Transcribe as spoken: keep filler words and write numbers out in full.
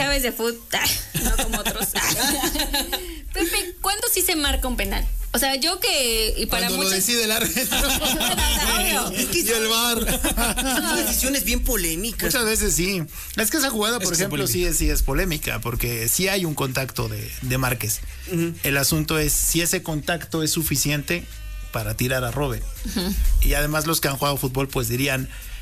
sabes de fútbol, no como otros. Pepe, ¿cuándo sí se marca un penal? O sea, yo que... Y para Cuando muchos... lo decide el árbitro. Es que y el V A R. Son decisiones bien polémicas. Muchas veces sí. Es que esa jugada, por Es que ejemplo, sí es, sí es polémica, porque sí hay un contacto de, de Márquez. Uh-huh. El asunto es si ese contacto es suficiente para tirar a Robben. Uh-huh. Y además los que han jugado fútbol pues dirían...